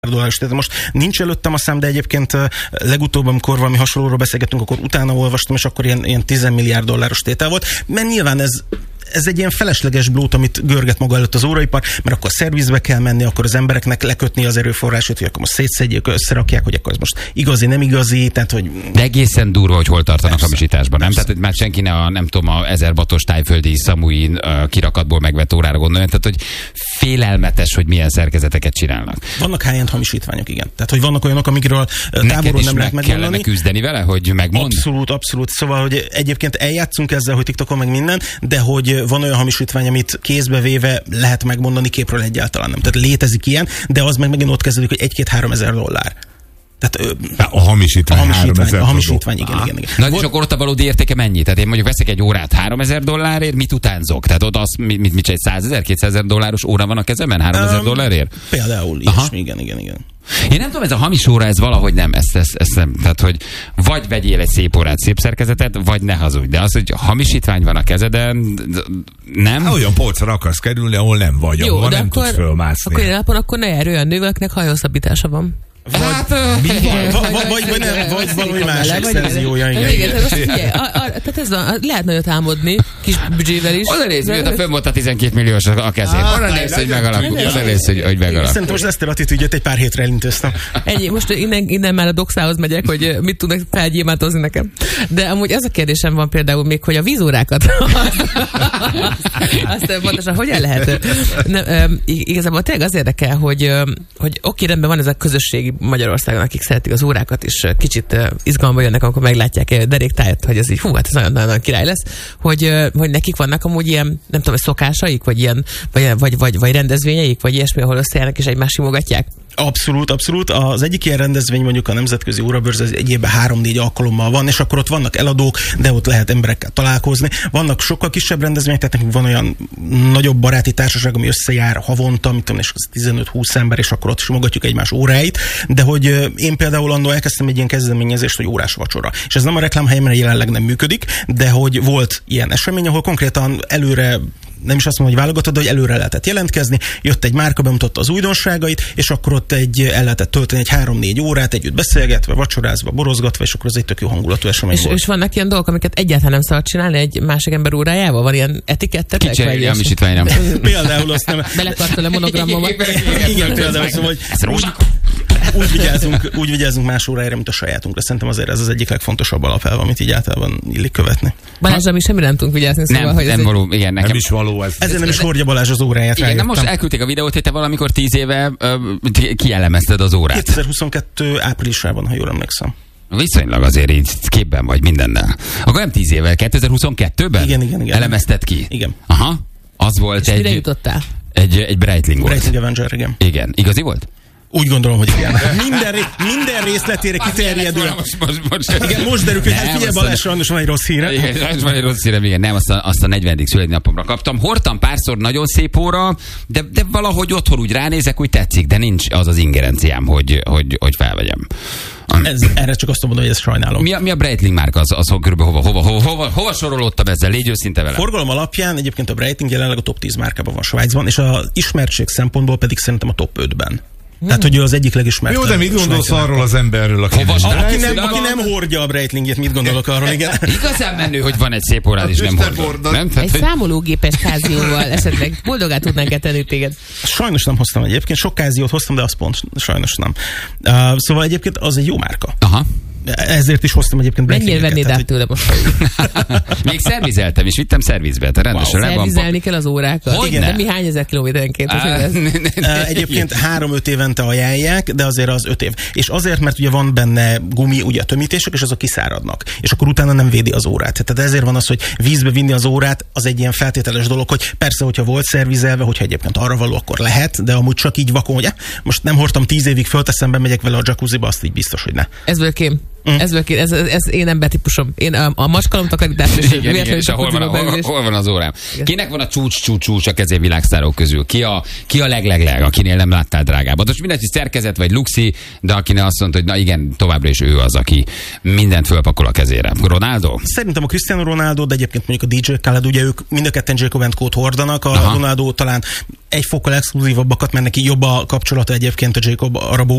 dolláros tétel. Most nincs előttem a szám, de egyébként legutóbb, amikor valami hasonlóról beszélgettünk, akkor utána olvastam, és akkor ilyen 10 milliárd dolláros tétel volt, mert nyilván ez egy ilyen felesleges blót, amit görget maga előtt az óraipar, mert akkor szervizbe kell menni, akkor az embereknek lekötni az erőforrását, hogy akkor most szétszedjék, összerakják, hogy akkor ez most igazi, nem igazi, tehát hogy... De egészen durva, hogy hol tartanak a hamisításban, nem? Tehát, hogy már senki ne a 1000 wattos tájföldi Samui kirakatból megvett órára gondolja, tehát, hogy félelmetes, hogy milyen szerkezeteket csinálnak. Vannak high-end hamisítványok, igen. Tehát, hogy vannak olyanok, amikről távolról nem lehet megmondani. Kellene küzdeni vele, hogy megmond? Abszolút. Szóval, hogy egyébként eljátszunk ezzel, hogy TikTokon meg minden, de hogy van olyan hamisítvány, amit kézbe véve lehet megmondani, képről egyáltalán nem. Tehát létezik ilyen, de az meg megint ott kezdődik, hogy 1-2-3 ezer dollár. Tehát, a hamisítvány, igen. Na, és akkor ott a valódi értéke mennyi? Tehát én mondjuk veszek egy órát $3000, mit utánzok? Tehát ott az, mit egy 100 000, 200 000 dolláros óra van a kezemben $3000? Például, ilyesmi, igen. Én nem tudom, ez a hamis óra, ez valahogy nem, ezt nem. Tehát, hogy vagy vegyél egy szép órát, szép szerkezetet, vagy ne hazudj. De az, hogy hamisítvány van a kezeden, nem? Olyan polcra akarsz kerülni, ahol nem vagy, jó, ahol nem tudsz fölmászni. Akkor napon akkor ne járj olyan nővel, akinek hajószabbítása van. Vagy valami más extenziója. Tehát ez lehet nagyot álmodni, kis büdzsével is. Oda nézd, mióta fönn volt a 12 milliós a kezén. Arra nézd, hogy megalakul. Oda nézd, hogy megalakul. Szerintem most ezt a attitűdjöt egy pár hétre elintéztem. Ennyi, most innen már a doxához megyek, hogy mit tudnak felgyémátozni nekem. De amúgy az a kérdésem van például még, hogy a vízórákat azt pontosan hogyan lehet? Igazából tényleg az érdekel, hogy oké, rendben van ez a közösségi Magyarországon, akik szeretik az órákat, és kicsit izgalomba jönnek, amikor meglátják deréktájat, hogy ez így, hát ez nagyon király lesz, hogy nekik vannak amúgy ilyen, nem tudom, szokásaik, vagy ilyen, vagy rendezvényeik, vagy ilyesmi, ahol összejönnek és egymást simogatják? Abszolút. Az egyik ilyen rendezvény, mondjuk a Nemzetközi Órabörze, ez egy évben 3-4 alkalommal van, és akkor ott vannak eladók, de ott lehet emberekkel találkozni. Vannak sokkal kisebb rendezvények, tehát nekünk van olyan nagyobb baráti társaság, ami összejár havonta, mit tudom, és az 15-20 ember, és akkor ott simogatjuk egymás óráit, de hogy én például annól elkezdtem egy ilyen kezdeményezést, hogy órás vacsora. És ez nem a reklámhelyen jelenleg nem működik, de hogy volt ilyen esemény, ahol konkrétan előre, nem is azt mondom, hogy válogatod, de hogy előre lehetett jelentkezni, jött egy márka, bemutatta az újdonságait, és akkor ott el lehetett tölteni egy 3-4 órát együtt beszélgetve, vacsorázva, borozgatva, és akkor az egy tök jó hangulatú esemény volt. És vannak ilyen dolgok, amiket egyáltalán nem szabad csinálni egy másik ember órájával? Van ilyen etikettetek? Kicserélni a hamisítvány, nem. Például azt nem. Belekartol a monogrammomat. Igen, például szóval, hogy ez rózsa. Úgy vigyázunk más órájára, mint a sajátunkra. Szerintem azért ez az egyik legfontosabb alapelv, amit így általában illik követni. Balázsra mi semmire nem tudunk vigyázni, szóval, hogy nem való, igen, nekem. Nem is való ez. Ezért nem is hordja Balázs az óráját. Igen, na most elküldték a videót, hogy te valamikor 10 éve kielemezted az órát. 2022 áprilisában, ha jól emlékszem. Viszonylag azért így képben vagy mindennel. Akkor nem 10 éve, 2022-ben? Igen. Elemezted ki? Igen. Aha, az volt és mire jutottál? Egy Breitling volt. Breitling Avenger, igen. Igen, igazi volt? Úgy gondolom, hogy igen. Minden részletére kiterjedő. Igen, most derül, hogy hát figyelj, Balázs, sajnos van egy rossz híre. Igen, van egy rossz híre, igen. Nem, azt a 40. születésnapomra kaptam. Hordtam párszor, nagyon szép óra, de valahogy otthon úgy ránézek, úgy tetszik, de nincs az az ingerenciám, hogy felvegyem. Erre csak azt mondom, hogy ezt sajnálom. Mi a Breitling márka? Az körülbelül hova sorolódtam ezzel? Légy őszinte vele. Forgalom alapján egyébként a Breitling jelenleg a top 10 márkában van Svájcban, és az ismertség szempontból pedig szerintem a top 5-ben. Tehát, hogy ő az egyik legismertebb. Jó, de mit gondolsz arról az emberről, aki nem hordja a Breitlinget, mit gondolok arról, igen. Igazán menő, hogy van egy szép órád, és nem hordod. Egy számológépes kázióval esetleg boldogá tudnánk tenni téged. Sajnos nem hoztam egyébként. Sok káziót hoztam, de az pont sajnos nem. Szóval egyébként az egy jó márka. Aha. Ezért is hoztam egyébként Breitlinget. Mennyire vennéd át tőle most? Még szervizeltem, és vittem szervizbe. Rendesen szervizelni kell az órákat. Igen. De mi hány ezer kilométerenként? Egyébként 3-5 évente ajánlják, de azért az 5 év. És azért, mert ugye van benne gumi, ugye a tömítések, és azok kiszáradnak. És akkor utána nem védi az órát. Tehát ezért van az, hogy vízbe vinni az órát, az egy ilyen feltételes dolog, hogy persze, hogyha volt szervizelve, hogyha egyébként arra való, akkor lehet, de amúgy csak így vakon, hogy most nem hordtam 10 évig, fölteszem, bemegyek vele a jacuzziba, azt így biztos, hogy ne. Ez kém. Ez én embertípusom. Én a maskalomtakarítás és és hol van az órám? Igen. Kinek van a csúcs a kezén világsztárok közül? Ki a leg, akinél nem láttál drágábbat? Most mindegy, szerkezet vagy luxi, de akinek azt mondta, hogy na igen, továbbra is ő az, aki mindent fölpakol a kezére. Ronaldo? Szerintem a Cristiano Ronaldo, de egyébként mondjuk a DJ Khaled, ugye ők mind a ketten Jacob & Co-t hordanak, a Ronaldo talán egy fokkal exkluzívabbakat, mert neki jobb a kapcsolata egyébként a Jacob Arabo